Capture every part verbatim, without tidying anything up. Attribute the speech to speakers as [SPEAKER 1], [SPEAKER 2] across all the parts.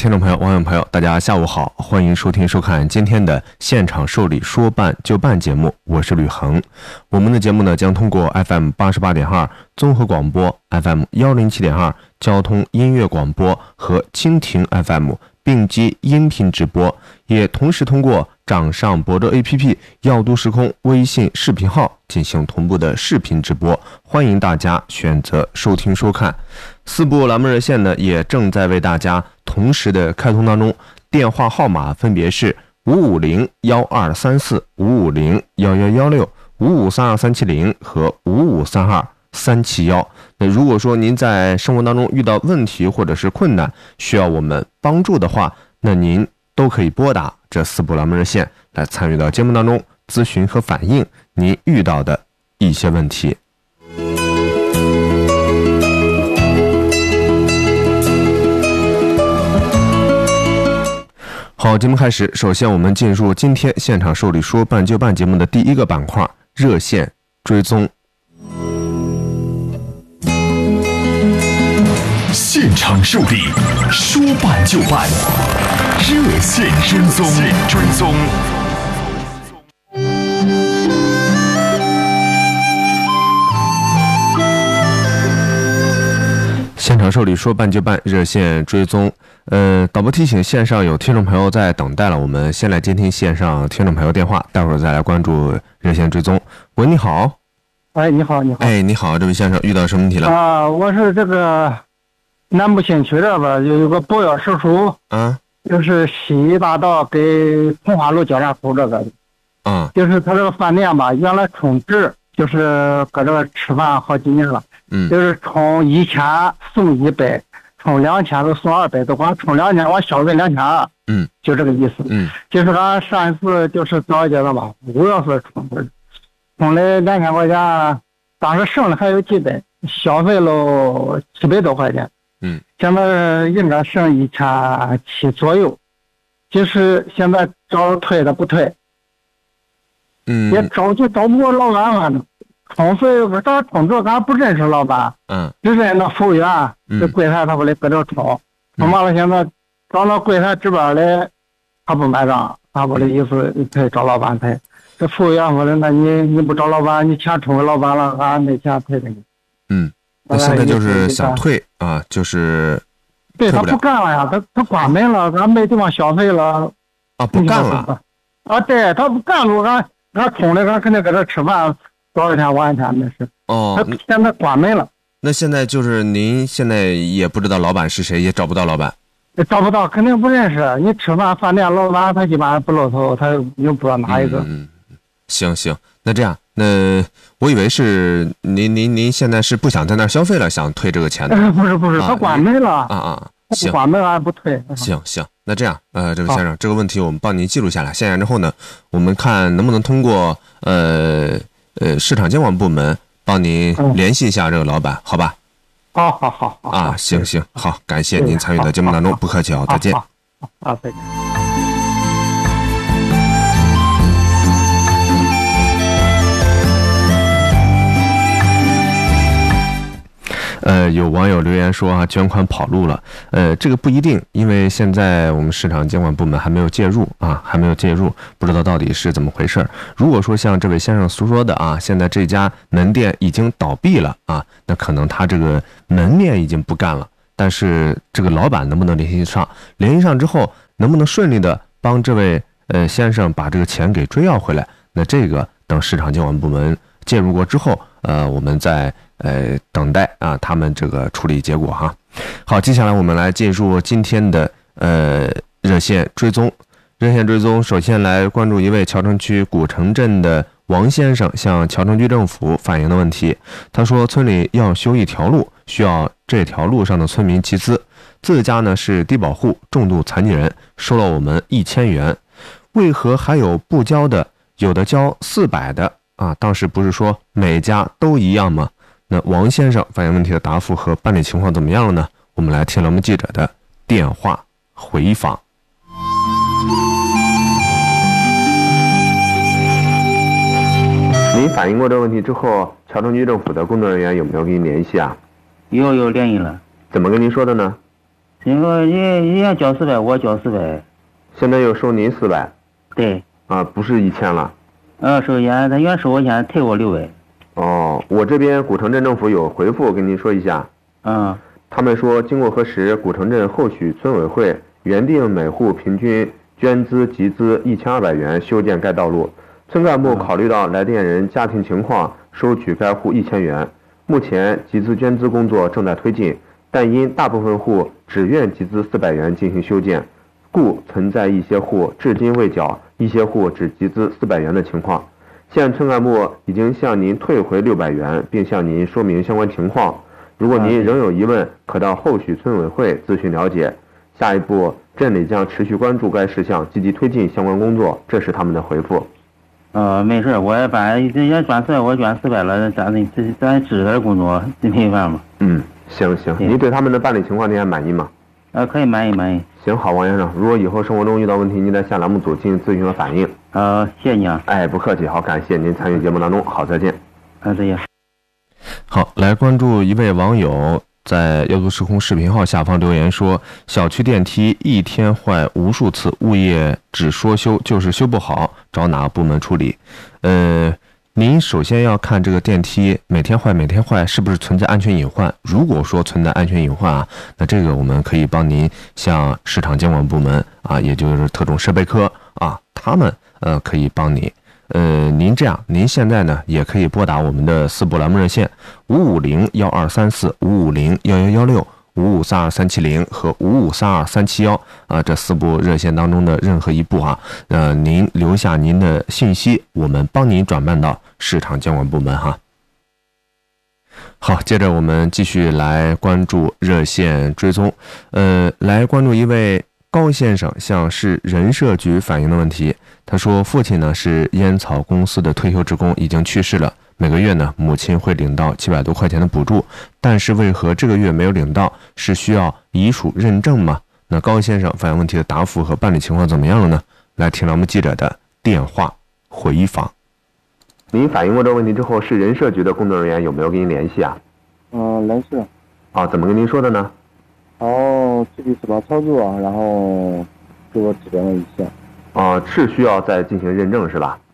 [SPEAKER 1] 听众朋友、网友朋友，大家下午好，欢迎收听收看今天的现场受理说办就办节目，我是吕恒。我们的节目呢将通过 F M 八十八点二 综合广播、F M 一零七点二 交通音乐广播和蜻蜓 F M 并机音频直播，也同时通过掌上博德 A P P 耀都时空微信视频号进行同步的视频直播，欢迎大家选择收听收看。四部栏目热线呢也正在为大家同时的开通当中，电话号码分别是五五零幺二三四、五五零幺幺幺六、五五三二三七零和五五三二三七幺。那如果说您在生活当中遇到问题或者是困难，需要我们帮助的话，那您都可以拨打这四部栏目热线来参与到节目当中咨询和反映您遇到的一些问题。好，节目开始，首先我们进入今天现场受理说办就办节目的第一个板块，热线追踪。
[SPEAKER 2] 现场受理说办就办，热线追踪追踪。
[SPEAKER 1] 现场受理说办就办，热线追踪。呃，导播提醒，线上有听众朋友在等待了，我们先来接听线上听众朋友电话，待会儿再来关注热线追踪。喂，你好。
[SPEAKER 3] 哎，你好，你好。
[SPEAKER 1] 哎，你好，这位先生遇到什么问题了？
[SPEAKER 3] 啊，我是这个南部新区这边有一个保养手术，
[SPEAKER 1] 啊，
[SPEAKER 3] 就是西医大道给通化路交叉口这个，
[SPEAKER 1] 啊，
[SPEAKER 3] 就是他这个饭店吧，原来充值，就是搁这个吃饭好几年了，
[SPEAKER 1] 嗯，
[SPEAKER 3] 就是充一千送一百。充两千都送二百，都光充两千，我消费两千二，
[SPEAKER 1] 嗯，
[SPEAKER 3] 就这个意思，
[SPEAKER 1] 嗯，
[SPEAKER 3] 就是俺上一次就是早一点的吧，五月份充的，充了两千块钱，当时剩了还有几百，消费了七百多块钱，
[SPEAKER 1] 嗯，
[SPEAKER 3] 现在应该剩一千七左右，就是现在找退的不退，
[SPEAKER 1] 嗯，
[SPEAKER 3] 也找就找不过老板反正。充费我这充这咱不认识老板，
[SPEAKER 1] 嗯，
[SPEAKER 3] 只认那服务员，这柜台他不得搁这充，充完了现在找那柜台这边的，他不买账，他不的意思可以找老板退。这服务员说的，那你你不找老板，你钱充给老板了，俺没钱退给你。
[SPEAKER 1] 嗯，那现在就是想退啊，就是
[SPEAKER 3] 对他不干了呀，他他关门了，咱没地方消费了。
[SPEAKER 1] 啊，不干了。
[SPEAKER 3] 啊，对他不干了，俺俺充的，俺肯定搁这吃饭。多少钱晚钱那是
[SPEAKER 1] 哦，
[SPEAKER 3] 他现在关门了。
[SPEAKER 1] 那现在就是您现在也不知道老板是谁，也找不到老板。
[SPEAKER 3] 找不到，肯定不认识。你吃饭饭店老板他基本上不露头，他又不知道哪一个。
[SPEAKER 1] 嗯，行行，那这样，那我以为是您您您现在是不想在那儿消费了，想退这个钱的。
[SPEAKER 3] 不是不是，他关门了。
[SPEAKER 1] 啊啊，行，
[SPEAKER 3] 关门俺不退。
[SPEAKER 1] 行行，那这样，呃，这位先生，这个问题我们帮您记录下来，下来之后呢，我们看能不能通过呃。呃，市场监管部门帮您联系一下这个老板，嗯、好吧？
[SPEAKER 3] 好好好好
[SPEAKER 1] 啊，行行好，感谢您参与到节目当中，不客气啊，再见。
[SPEAKER 3] 啊，再见。
[SPEAKER 1] 呃，有网友留言说啊，捐款跑路了。呃，这个不一定，因为现在我们市场监管部门还没有介入啊，还没有介入，不知道到底是怎么回事。如果说像这位先生所说的啊，现在这家门店已经倒闭了啊，那可能他这个门面已经不干了，但是这个老板能不能联系上？联系上之后，能不能顺利的帮这位呃先生把这个钱给追要回来？那这个等市场监管部门介入过之后，呃，我们再呃等待啊他们这个处理结果哈。好，接下来我们来进入今天的呃热线追踪。热线追踪，首先来关注一位谯城区古城镇的王先生向谯城区政府反映的问题。他说，村里要修一条路，需要这条路上的村民集资，自家呢是低保户，重度残疾人，收了我们一千元，为何还有不交的，有的交四百的？啊，当时不是说每家都一样吗？那王先生反映问题的答复和办理情况怎么样了呢？我们来听了我们记者的电话回访。您反映过这个问题之后，谯城区政府的工作人员有没有跟您联系啊？
[SPEAKER 4] 有有联系了。
[SPEAKER 1] 怎么跟您说的呢？
[SPEAKER 4] 这个人人家交四百，我交四百。
[SPEAKER 1] 现在又收您四百。
[SPEAKER 4] 对。
[SPEAKER 1] 啊，不是一千了。
[SPEAKER 4] 呃，收钱，他原收我钱，退我六百。
[SPEAKER 1] 哦，我这边古城镇政府有回复，跟您说一下。
[SPEAKER 4] 嗯。
[SPEAKER 1] 他们说，经过核实，古城镇后许村委会原定每户平均捐资集资一千二百元修建该道路，村干部考虑到来电人家庭情况，收取该户一千元。目前集资捐资工作正在推进，但因大部分户只愿集资四百元进行修建，故存在一些户至今未缴，一些户只集资四百元的情况。现村干部已经向您退回六百元，并向您说明相关情况。如果您仍有疑问，可到后许村委会咨询了解。下一步，镇里将持续关注该事项，积极推进相关工作。这是他们的回复。
[SPEAKER 4] 呃，没事，我也把人家捐四百，我捐四百了，咱咱咱支持工作，这没办法。
[SPEAKER 1] 嗯，行行，您对他们的办理情况您还满意吗？
[SPEAKER 4] 呃，可以满意满意。
[SPEAKER 1] 行，好，王先生，如果以后生活中遇到问题，您再向栏目组进行咨询和反映。
[SPEAKER 4] 呃，谢谢你啊。
[SPEAKER 1] 哎，不客气，好，感谢您参与节目当中，好，再见。
[SPEAKER 4] 啊，再见。
[SPEAKER 1] 好，来关注一位网友在耀都时空视频号下方留言说，小区电梯一天坏无数次，物业只说修就是修不好，找哪个部门处理？呃，您首先要看这个电梯每天坏每天坏是不是存在安全隐患。如果说存在安全隐患啊，那这个我们可以帮您向市场监管部门啊，也就是特种设备科啊，他们呃可以帮你。呃，您这样，您现在呢也可以拨打我们的四部栏目热线五五零幺二三四、五五零幺幺幺六、五五三二三七零和五五三二三七幺啊，这四部热线当中的任何一部啊，呃，您留下您的信息，我们帮您转办到市场监管部门哈。好，接着我们继续来关注热线追踪，呃，来关注一位高先生向市人社局反映的问题。他说，父亲呢是烟草公司的退休职工，已经去世了。每个月呢，母亲会领到七百多块钱的补助，但是为何这个月没有领到？是需要遗属认证吗？那高先生反映问题的答复和办理情况怎么样了呢？来听咱们记者的电话回访。您反映过这个问题之后，市人社局的工作人员有没有跟您联系啊？
[SPEAKER 5] 嗯，联系了。
[SPEAKER 1] 啊，怎么跟您说的呢？
[SPEAKER 5] 然后具体怎么操作啊？然后给我指点了一下。
[SPEAKER 1] 啊，是需要再进行认证是吧？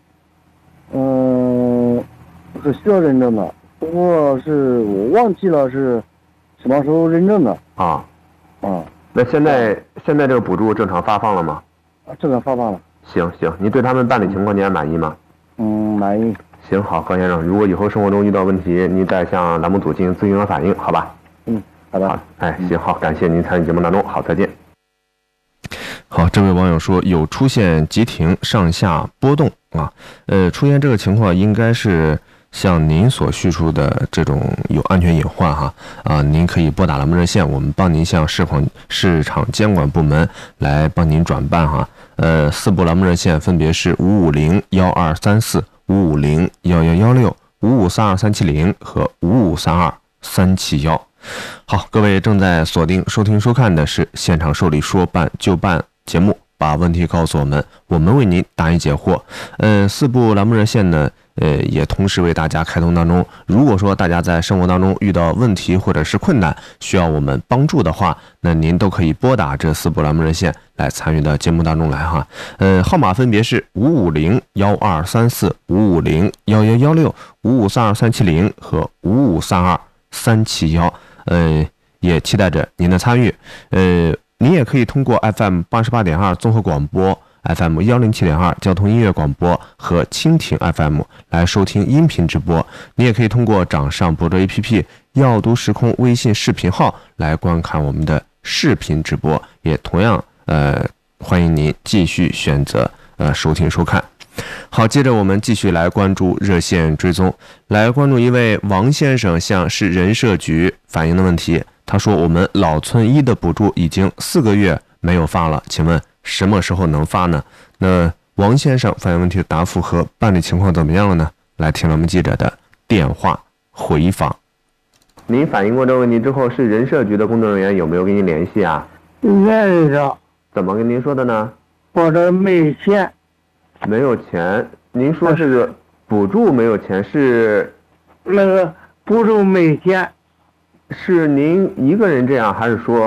[SPEAKER 5] 嗯，是需要认证的，不过是我忘记了是什么时候认证的。
[SPEAKER 1] 啊，
[SPEAKER 5] 啊，
[SPEAKER 1] 那现在现在这个补助正常发放了吗？
[SPEAKER 5] 正常发放了。
[SPEAKER 1] 行行，您对他们办理情况您还满意吗？
[SPEAKER 5] 嗯，满意。
[SPEAKER 1] 行，好，高先生，如果以后生活中遇到问题，您再向栏目组进行咨询和反映，好吧？
[SPEAKER 5] 嗯，好的。
[SPEAKER 1] 好，哎，行，好，感谢您参与节目当中，好，再见。好，这位网友说有出现急停、上下波动啊，呃，出现这个情况应该是像您所叙述的这种有安全隐患哈啊，您可以拨打栏目热线，我们帮您向市场市场监管部门来帮您转办哈。呃，四部栏目热线分别是五五零幺二三四、五五零幺幺幺六、五五三二三七零和五五三二三七幺。好，各位正在锁定收听收看的是现场受理说办就办节目，把问题告诉我们，我们为您答疑解惑。呃，四部栏目热线呢，呃，也同时为大家开通当中。如果说大家在生活当中遇到问题或者是困难，需要我们帮助的话，那您都可以拨打这四部栏目热线来参与到节目当中来哈。呃，号码分别是五五零幺二三四、五五零幺幺幺六、五五三二三七零和五五三二三七幺。呃，也期待着您的参与。呃。您也可以通过 F M 八十八点二 综合广播、F M 一零七点二 交通音乐广播和蜻蜓 F M 来收听音频直播。你也可以通过掌上博主 A P P、耀都时空微信视频号来观看我们的视频直播，也同样呃欢迎您继续选择呃收听收看。好，接着我们继续来关注热线追踪，来关注一位王先生向市人社局反映的问题。他说，我们老村一的补助已经四个月没有发了，请问什么时候能发呢？那王先生反映问题的答复和办理情况怎么样了呢？来听我们记者的电话回访。您反映过这个问题之后，是人社局的工作人员有没有跟您联系啊？
[SPEAKER 3] 联系上。
[SPEAKER 1] 怎么跟您说的呢？
[SPEAKER 3] 我这没钱。
[SPEAKER 1] 没有钱？您说是补助没有钱，是
[SPEAKER 3] 那个补助没钱。
[SPEAKER 1] 是您一个人这样，还是说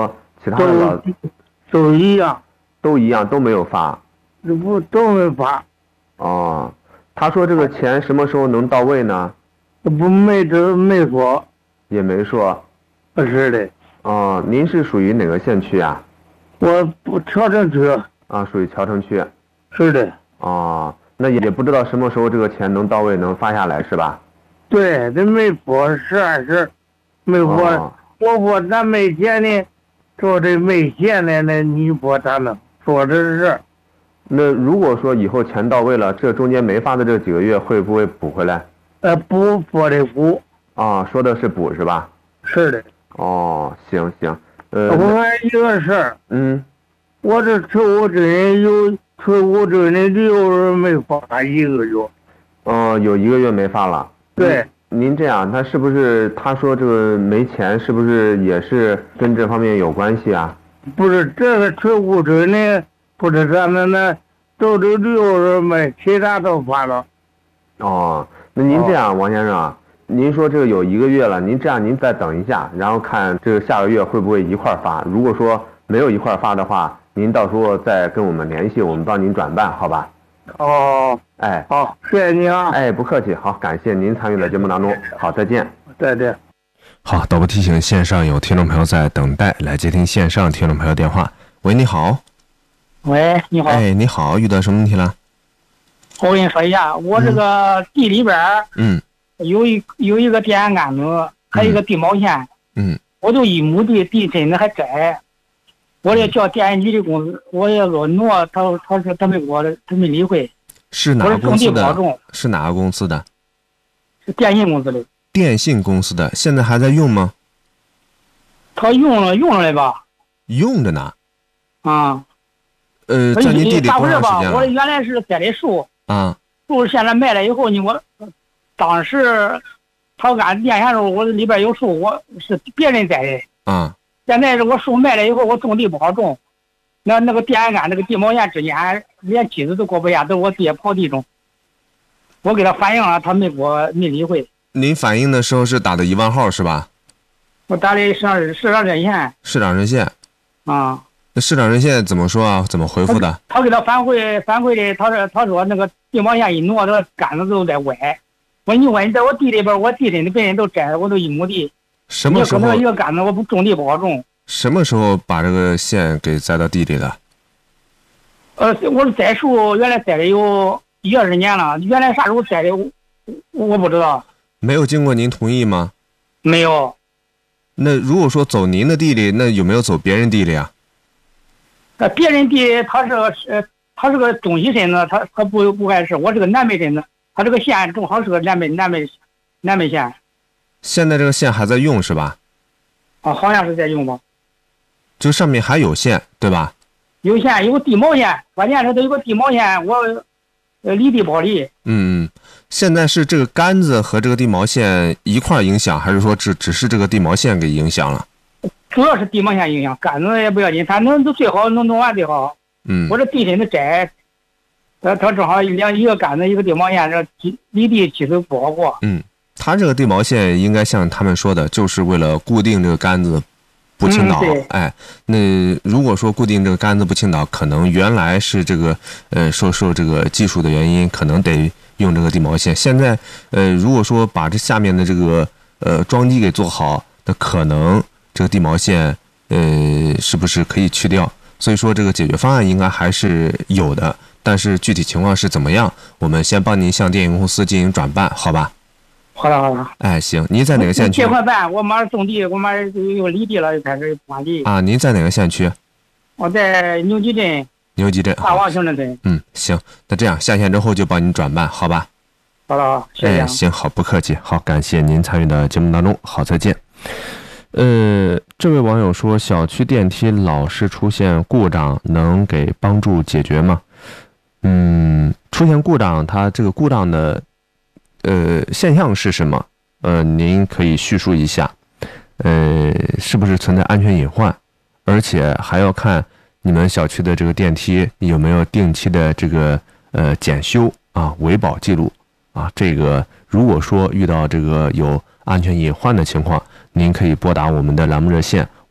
[SPEAKER 1] 其他的老
[SPEAKER 3] 都都一样，
[SPEAKER 1] 都一样，都没有发。
[SPEAKER 3] 这不都没发。
[SPEAKER 1] 哦，他说这个钱什么时候能到位呢？
[SPEAKER 3] 不没这没说。
[SPEAKER 1] 也没说。
[SPEAKER 3] 是的。
[SPEAKER 1] 哦，您是属于哪个县区啊？
[SPEAKER 3] 我不调整区。
[SPEAKER 1] 啊，属于谯城区。
[SPEAKER 3] 是的。
[SPEAKER 1] 哦，那也不知道什么时候这个钱能到位，能发下来是吧？
[SPEAKER 3] 对，这没拨十二十，没拨，
[SPEAKER 1] 哦、
[SPEAKER 3] 我拨咱没钱呢，说这没钱呢，那你拨咋弄？说这是。
[SPEAKER 1] 那如果说以后钱到位了，这中间没发的这几个月会不会补回来？
[SPEAKER 3] 呃，补拨的补。
[SPEAKER 1] 啊，说的是补是吧？
[SPEAKER 3] 是的。
[SPEAKER 1] 哦，行行，呃，
[SPEAKER 3] 我还一个事儿。
[SPEAKER 1] 嗯。
[SPEAKER 3] 我这退伍证有退伍证的六人没发一个月。
[SPEAKER 1] 哦，有一个月没发了。
[SPEAKER 3] 对。
[SPEAKER 1] 您这样，他是不是他说这个没钱，是不是也是跟这方面有关系啊？
[SPEAKER 3] 不是，这个退伍证呢，不是咱们那都这六人没，其他都发了。
[SPEAKER 1] 哦，那您这样，王先生啊，您说这个有一个月了，您这样您再等一下，然后看这个下个月会不会一块发。如果说没有一块发的话，您到时候再跟我们联系，我们帮您转办，好吧？
[SPEAKER 3] 哦，
[SPEAKER 1] 哎，
[SPEAKER 3] 好，谢谢您啊！
[SPEAKER 1] 哎，不客气，好，感谢您参与到节目当中，好，再见。
[SPEAKER 3] 再见。
[SPEAKER 1] 好，导播提醒，线上有听众朋友在等待，来接听线上听众朋友电话。喂，你好。
[SPEAKER 6] 喂，你好。
[SPEAKER 1] 哎，你好，遇到什么问题了？
[SPEAKER 6] 我跟你说一下，我这个地里边
[SPEAKER 1] 嗯，
[SPEAKER 6] 有一有一个电线杆子，还有一个地毛线，
[SPEAKER 1] 嗯，
[SPEAKER 6] 我就一亩地，地真的还窄。我也叫电线局的公司，我也说挪，他他说他没给我，他没理会。
[SPEAKER 1] 是哪个公司的？
[SPEAKER 6] 是,
[SPEAKER 1] 是哪个公司的？
[SPEAKER 6] 是电信公司的。
[SPEAKER 1] 电信公司的，现在还在用吗？
[SPEAKER 6] 他用了，用了吧？
[SPEAKER 1] 用着呢。
[SPEAKER 6] 啊。
[SPEAKER 1] 呃，在您地里多长时间了？
[SPEAKER 6] 我原来是栽的树。
[SPEAKER 1] 啊。
[SPEAKER 6] 树现在卖了以后呢，我当时他俺电线时候，我里边有树，我是别人栽的。
[SPEAKER 1] 啊。
[SPEAKER 6] 现在是我树卖了以后，我种地不好种，那那个电线杆那个地毛线之间连梯子都过不下，都是我爹刨地种。我给他反映了，他没给我没理会。
[SPEAKER 1] 您反映的时候是打的一万号是吧？
[SPEAKER 6] 我打的市长市长热线。
[SPEAKER 1] 市长热线。
[SPEAKER 6] 啊。
[SPEAKER 1] 那市长热线怎么说啊？怎么回复的？
[SPEAKER 6] 他给他反馈反馈的，他说他说那个地毛线一挪，那个杆子都在歪。我说你歪，你在我地里边，我地里的别人都摘，我都一亩地。
[SPEAKER 1] 什么时候
[SPEAKER 6] 一个杆子我不种地不好种？
[SPEAKER 1] 什么时候把这个线给栽到地里了？
[SPEAKER 6] 呃，我是栽树，原来栽了有一二十年了。原来啥时候栽的，我我不知道。
[SPEAKER 1] 没有经过您同意吗？
[SPEAKER 6] 没有。
[SPEAKER 1] 那如果说走您的地里，那有没有走别人地里啊？
[SPEAKER 6] 呃，别人地他是呃，他是个中西镇子，他他不不碍事。我是个南北镇子，他这个线正好是个南北南北南北线。
[SPEAKER 1] 现在这个线还在用是吧？
[SPEAKER 6] 啊，好像是在用吧。
[SPEAKER 1] 就上面还有线对吧？
[SPEAKER 6] 有线，有个地毛线，关键是它有个地毛线，我呃离地不好离。
[SPEAKER 1] 嗯，现在是这个杆子和这个地毛线一块影响，还是说只只是这个地毛线给影响了？
[SPEAKER 6] 主要是地毛线影响，杆子也不要紧，它能最好能弄完最好。
[SPEAKER 1] 嗯，
[SPEAKER 6] 我这地身的窄，它它正好两一个杆子一个地毛线，这离地其实不好过。
[SPEAKER 1] 嗯，它这个地毛线应该像他们说的，就是为了固定这个杆子不倾倒。
[SPEAKER 6] 嗯、
[SPEAKER 1] 哎，那如果说固定这个杆子不倾倒，可能原来是这个呃受受这个技术的原因，可能得用这个地毛线。现在呃如果说把这下面的这个呃桩基给做好，那可能这个地毛线呃是不是可以去掉？所以说这个解决方案应该还是有的，但是具体情况是怎么样，我们先帮您向电信公司进行转办，好吧？
[SPEAKER 6] 好的好的。
[SPEAKER 1] 哎，行，您在哪个县区？
[SPEAKER 6] 这块办，我马上种地，我马上又离地了，又开始管地。
[SPEAKER 1] 啊，您在哪个县区？
[SPEAKER 6] 我在牛集镇。
[SPEAKER 1] 牛集镇。
[SPEAKER 6] 大王行政镇。
[SPEAKER 1] 嗯，行，那这样下线之后就帮您转办，好吧？
[SPEAKER 6] 好的，好，谢谢。
[SPEAKER 1] 哎，行，好，不客气，好，感谢您参与到节目当中，好，再见。呃，这位网友说，小区电梯老是出现故障，能给帮助解决吗？嗯，出现故障，它这个故障的呃现象是什么？呃，您可以叙述一下。呃，是不是存在安全隐患？而且还要看你们小区的这个电梯有没有定期的这个呃检修啊、维保记录啊。这个如果说遇到这个有安全隐患的情况，您可以拨打我们的栏目热线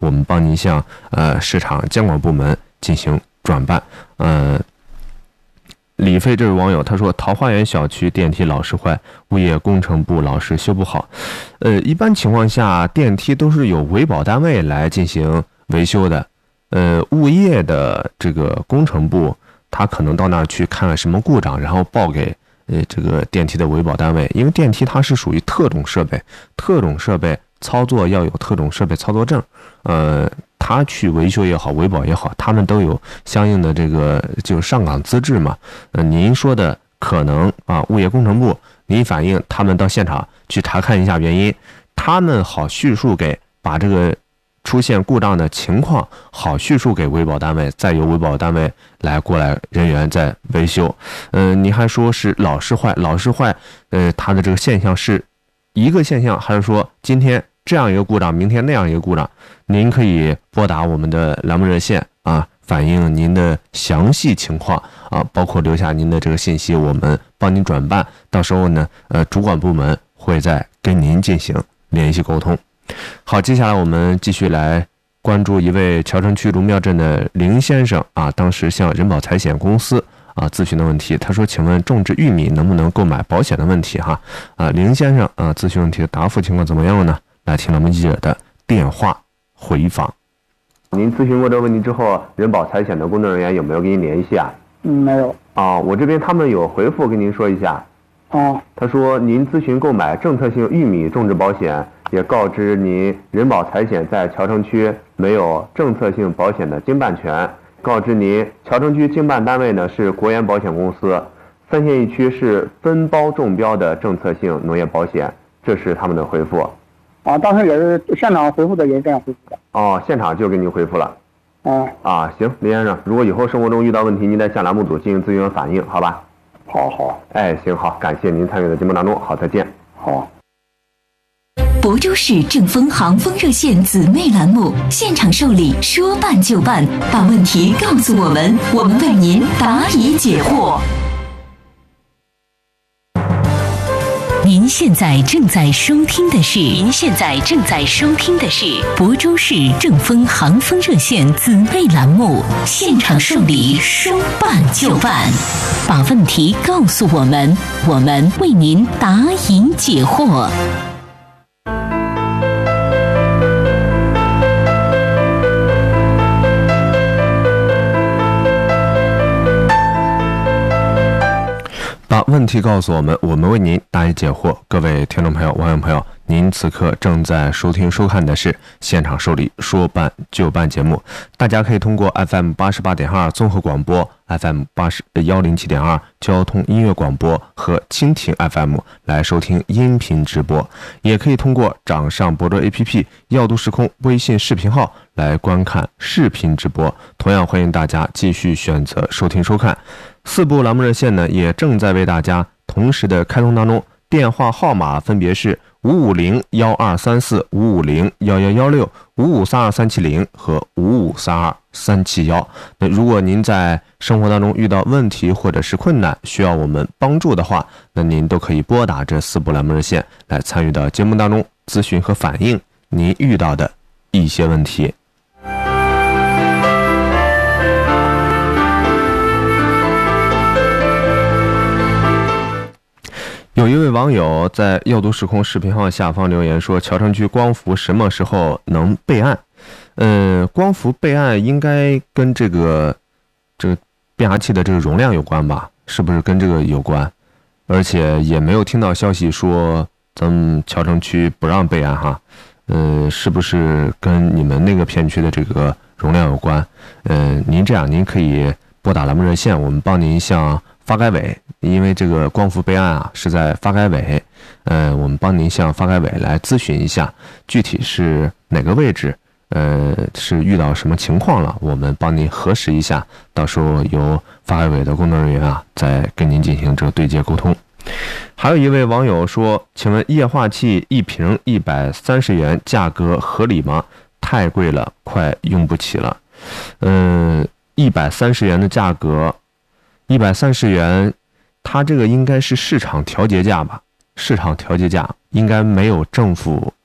[SPEAKER 1] 我们帮您向呃市场监管部门进行转办。呃，李飞这位网友他说，桃花源小区电梯老是坏，物业工程部老是修不好。呃，一般情况下电梯都是由维保单位来进行维修的。呃，物业的这个工程部他可能到那儿去看看什么故障，然后报给呃这个电梯的维保单位，因为电梯它是属于特种设备，特种设备操作要有特种设备操作证，呃，他去维修也好，维保也好，他们都有相应的这个就上岗资质嘛。呃，您说的可能啊，物业工程部您反映他们到现场去查看一下原因，他们好叙述给把这个出现故障的情况好叙述给维保单位，再由维保单位来过来人员再维修。呃，您还说是老是坏，老是坏，呃，它的这个现象是一个现象，还是说今天这样一个故障，明天那样一个故障？您可以拨打我们的栏目热线啊，反映您的详细情况啊，包括留下您的这个信息，我们帮您转办。到时候呢，呃，主管部门会再跟您进行联系沟通。好，接下来我们继续来关注一位桥城区卢庙镇的林先生啊，当时向人保财险公司啊咨询的问题。他说：“请问种植玉米能不能购买保险的问题？”哈啊，林先生啊，咨询问题的答复情况怎么样了呢？来听我们记者的电话回访。
[SPEAKER 7] 您咨询过这个问题之后，人保财险的工作人员有没有跟您联系啊？
[SPEAKER 3] 嗯，没有。
[SPEAKER 7] 啊，我这边他们有回复跟您说一下。
[SPEAKER 3] 哦，
[SPEAKER 7] 他说您咨询购买政策性玉米种植保险，也告知您人保财险在桥城区没有政策性保险的经办权，告知您桥城区经办单位呢是国研保险公司，三县一区是分包中标的政策性农业保险，这是他们的回复。
[SPEAKER 3] 啊，当时也是现场回复的，也是这样回复的。
[SPEAKER 7] 哦，现场就给您回复了。
[SPEAKER 3] 啊
[SPEAKER 7] 啊，行，林先生，如果以后生活中遇到问题，您再向栏目组进行咨询和反映，好吧？
[SPEAKER 3] 好好。
[SPEAKER 7] 哎，行好，感谢您参与的节目当中，好，再见。
[SPEAKER 3] 好。
[SPEAKER 8] 亳州市正风航风热线姊妹栏目现场受理，说办就办，把问题告诉我们，我们为您答疑解惑。您现在正在收听的是，您现在正在收听的是亳州市正风航风热线姊妹栏目现场受理，说办就办，把问题告诉我们，我们为您答疑解惑。
[SPEAKER 1] 把问题告诉我们，我们为您答疑解惑。各位听众朋友、网友朋友，您此刻正在收听收看的是现场受理说办就办节目。大家可以通过 F M 八十八点二 综合广播、F M 八十幺零七点二 交通音乐广播和蜻蜓 F M 来收听音频直播，也可以通过掌上亳州 A P P 耀都时空微信视频号来观看视频直播。同样欢迎大家继续选择收听收看。四部栏目热线呢，也正在为大家同时的开通当中，电话号码分别是五五零幺二三四、五五零幺幺幺六、五五三二三七零和五五三二三七幺。那如果您在生活当中遇到问题或者是困难，需要我们帮助的话，那您都可以拨打这四部栏目热线来参与到节目当中咨询和反映您遇到的一些问题。有一位网友在耀都时空视频号下方留言说，桥城区光伏什么时候能备案？呃，光伏备案应该跟这个这个变压器的这个容量有关吧？是不是跟这个有关？而且也没有听到消息说咱们桥城区不让备案哈。呃，是不是跟你们那个片区的这个容量有关？呃，您这样，您可以拨打栏目热线，我们帮您向发改委，因为这个光伏备案啊是在发改委，呃，我们帮您向发改委来咨询一下，具体是哪个位置，呃，是遇到什么情况了，我们帮您核实一下，到时候由发改委的工作人员啊再跟您进行这个对接沟通。还有一位网友说，请问液化气一瓶一百三十元，价格合理吗？太贵了，快用不起了。嗯，一百三十元的价格。一百三十元，它这个应该是市场调节价吧？市场调节价应该没有政府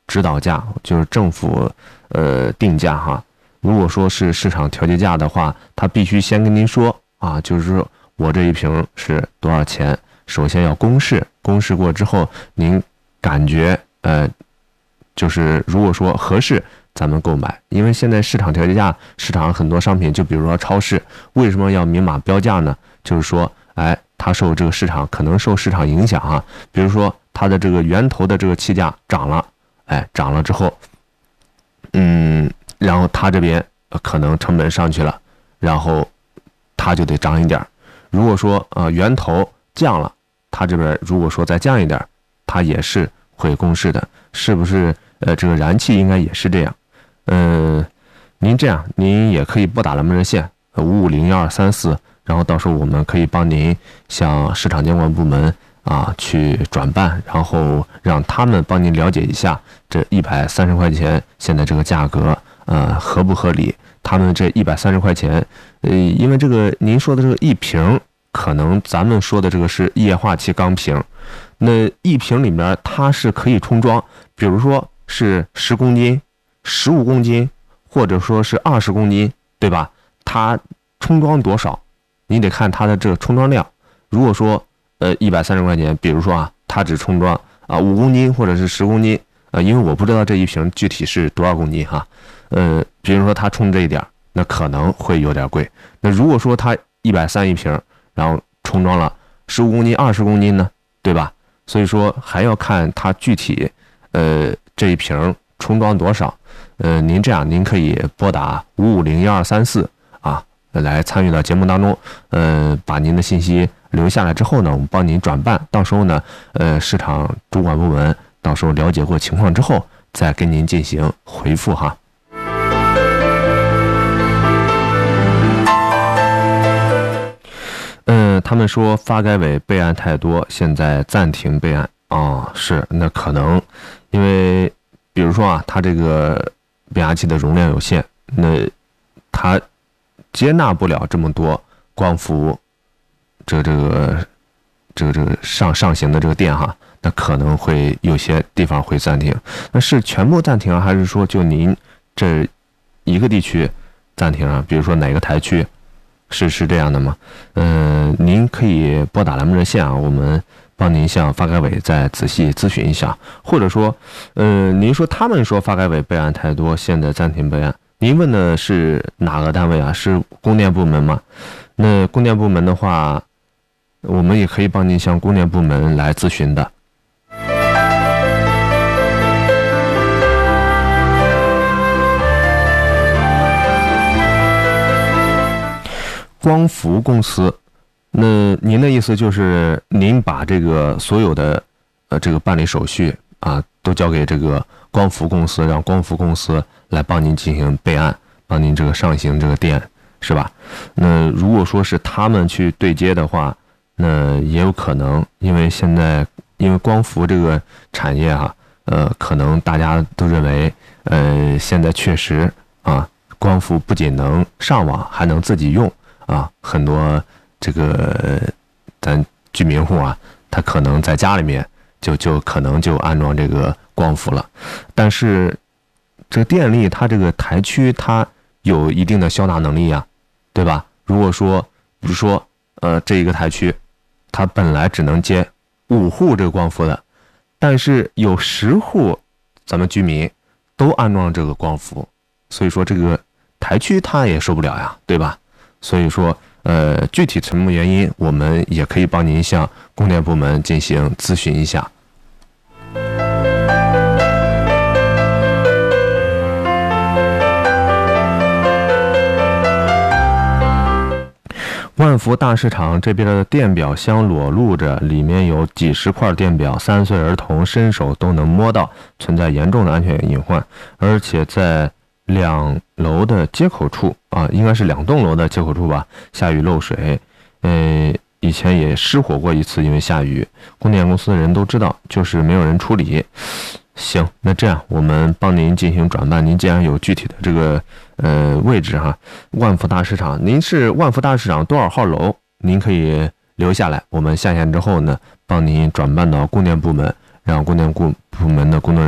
[SPEAKER 1] 指导价，就是政府呃定价哈。如果说是市场调节价的话，他必须先跟您说啊，就是说我这一瓶是多少钱，首先要公示，公示过之后，您感觉呃，就是如果说合适，咱们购买。因为现在市场调节价，市场上很多商品，就比如说超市，为什么要明码标价呢？就是说，哎，它受这个市场可能受市场影响啊，比如说它的这个源头的这个气价涨了，哎，涨了之后，嗯。然后他这边可能成本上去了，然后他就得涨一点。如果说呃源头降了，他这边如果说再降一点，他也是会公示的，是不是？呃，这个燃气应该也是这样。嗯、呃，您这样，您也可以拨打咱们热线五五零幺二三四，然后到时候我们可以帮您向市场监管部门啊去转办，然后让他们帮您了解一下这一百三十块钱现在这个价格。呃，合不合理？他们这一百三十块钱，呃，因为这个您说的这个一瓶，可能咱们说的这个是液化气钢瓶，那一瓶里面它是可以充装，比如说是十公斤、十五公斤，或者说是二十公斤，对吧？它充装多少，你得看它的这个充装量。如果说呃一百三十块钱，比如说啊，它只充装啊五公斤或者是十公斤，呃，因为我不知道这一瓶具体是多少公斤哈。呃，比如说它充这一点，那可能会有点贵。那如果说它一百三一瓶，然后充装了十五公斤、二十公斤呢，对吧？所以说还要看它具体，呃，这一瓶充装多少。呃，您这样，您可以拨打五五零幺二三四啊，来参与到节目当中。呃，把您的信息留下来之后呢，我们帮您转办。到时候呢，呃，市场主管部门到时候了解过情况之后，再跟您进行回复哈。嗯，他们说发改委备案太多，现在暂停备案啊、哦。是，那可能因为比如说啊，它这个变压器的容量有限，那它接纳不了这么多光伏这这个这个这个上上行的这个电哈，那可能会有些地方会暂停。那是全部暂停啊，还是说就您这一个地区暂停啊？比如说哪个台区？是是这样的吗？嗯、呃，您可以拨打咱们热线啊，我们帮您向发改委再仔细咨询一下，或者说，呃，您说他们说发改委备案太多，现在暂停备案，您问的是哪个单位啊？是供电部门吗？那供电部门的话，我们也可以帮您向供电部门来咨询的。光伏公司，那您的意思就是您把这个所有的呃这个办理手续啊都交给这个光伏公司，让光伏公司来帮您进行备案，帮您这个上行这个电，是吧？那如果说是他们去对接的话，那也有可能，因为现在因为光伏这个产业哈、啊，呃，可能大家都认为，呃，现在确实啊，光伏不仅能上网，还能自己用。啊，很多这个咱居民户啊，他可能在家里面就就可能就安装这个光伏了，但是这个电力它这个台区它有一定的消纳能力啊，对吧？如果说比如说呃这一个台区，它本来只能接五户这个光伏的，但是有十户咱们居民都安装了这个光伏，所以说这个台区它也受不了呀，对吧？所以说，呃，具体什么原因，我们也可以帮您向供电部门进行咨询一下。万福大市场这边的电表箱裸露着，里面有几十块电表，三岁儿童伸手都能摸到，存在严重的安全隐患，而且在两楼的接口处啊，应该是两栋楼的接口处吧，下雨漏水，呃，以前也失火过一次，因为下雨，供电公司的人都知道，就是没有人处理。行，那这样我们帮您进行转办，您既然有具体的这个呃位置哈，万福大市场，您是万福大市场多少号楼？您可以留下来，我们下线之后呢，帮您转办到供电部门，让供电部部门的工作人员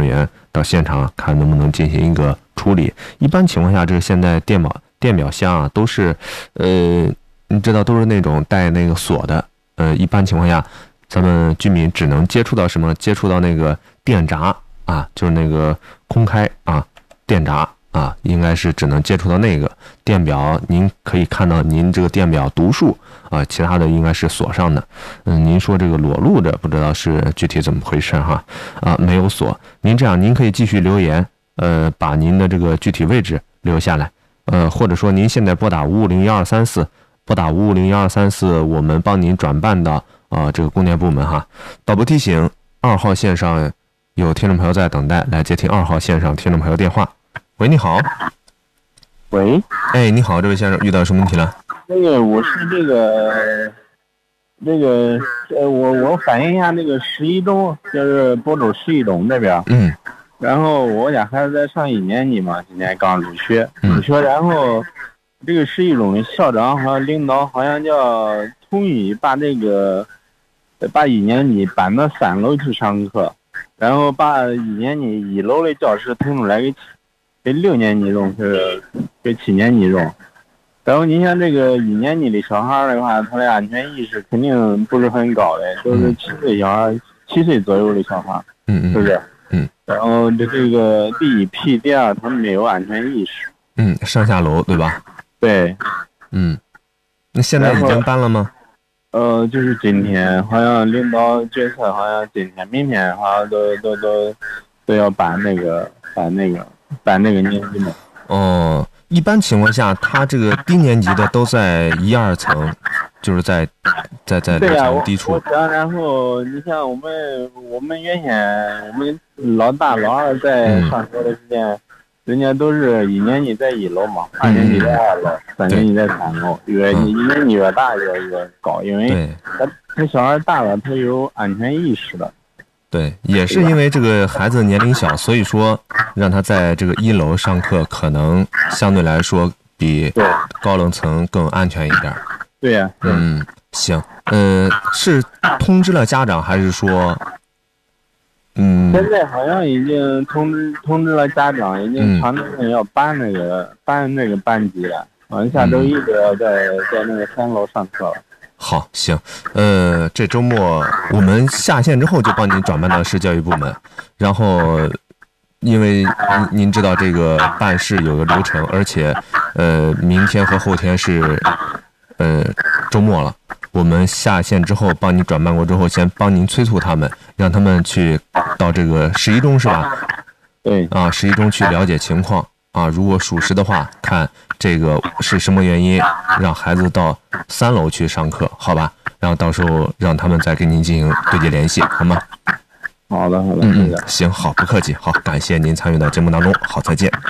[SPEAKER 1] 到现场看能不能进行一个处理。一般情况下，这个现在电表电表箱啊都是，呃，你知道都是那种带那个锁的，呃，一般情况下，咱们居民只能接触到什么？接触到那个电闸啊，就是那个空开啊，电闸啊，应该是只能接触到那个电表。您可以看到您这个电表读数啊，其他的应该是锁上的。嗯，您说这个裸露着，不知道是具体怎么回事哈？啊，没有锁。您这样，您可以继续留言，呃，把您的这个具体位置留下来，呃，或者说您现在拨打五五零幺二三四，拨打五五零幺二三四，我们帮您转办到啊、呃、这个供电部门哈。导播提醒，二号线上有听众朋友在等待，来接听二号线上听众朋友电话。喂，你好。
[SPEAKER 9] 喂，
[SPEAKER 1] 哎，你好，这位先生，遇到什么问题了？
[SPEAKER 9] 那个我是这个，那个呃，我我反映一下那个十一中，就是播种十一中这边。
[SPEAKER 1] 嗯。
[SPEAKER 9] 然后我家孩子在上一年级嘛，今年刚入学，入学，然后这个十一中的校长和领导好像叫同意把这个把一年级搬到三楼去上课，然后把一年级一楼的教室腾出来给给六年级用，是给七年级用。然后你像这个一年级的小孩的话，他的安全意识肯定不是很高的，都是七岁小孩，七岁左右的小孩，
[SPEAKER 1] 嗯，
[SPEAKER 9] 是不是？
[SPEAKER 1] 嗯。
[SPEAKER 9] 然后这这个第一批、第二，他们没有安全意识。
[SPEAKER 1] 嗯，上下楼对吧？
[SPEAKER 9] 对。
[SPEAKER 1] 嗯，那现在已经搬了吗？
[SPEAKER 9] 呃，就是今天，好像领导决策，好像今天、明天好像都都都都要搬那个搬那个搬那个年级嘛。
[SPEAKER 1] 哦，一般情况下，他这个低年级的都在一二层，就是在在在
[SPEAKER 9] 对呀、啊，
[SPEAKER 1] 低处。
[SPEAKER 9] 我想，然后你像我们我们原先我们老大老二在上学的时间。嗯，人家都是一年级在一楼嘛，二年级在二楼，嗯、三年级在三楼，越一年级越大越越高，因为他他小孩大了，他有安全意识了。
[SPEAKER 1] 对，也是因为这个孩子年龄小，所以说让他在这个一楼上课，可能相对来说比高楼层更安全一点。
[SPEAKER 9] 对呀、啊，
[SPEAKER 1] 嗯，行，呃，是通知了家长还是说？嗯，
[SPEAKER 9] 现在好像已经通知通知了家长，已经传令要搬那个、嗯、搬那个班级了，好像下周一就要在、嗯、在那个三楼上课了。
[SPEAKER 1] 好，行，呃，这周末我们下线之后就帮您转办到市教育部门，然后因为您您知道这个办事有个流程，而且呃，明天和后天是呃周末了。我们下线之后帮你转办过之后，先帮您催促他们，让他们去到这个十一中是吧？
[SPEAKER 9] 对
[SPEAKER 1] 啊，十一中去了解情况啊。如果属实的话，看这个是什么原因让孩子到三楼去上课，好吧？然后到时候让他们再跟您进行对接联系，好吗？
[SPEAKER 9] 好的，好的，
[SPEAKER 1] 嗯嗯，行，好，不客气，好，感谢您参与到节目当中，好，再见。